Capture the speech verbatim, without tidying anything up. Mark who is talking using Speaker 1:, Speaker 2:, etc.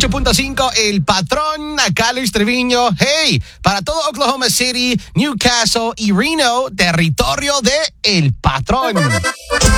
Speaker 1: ocho punto cinco, El Patrón, acá Luis Treviño. Hey, para todo Oklahoma City, Newcastle y Reno, territorio de El Patrón.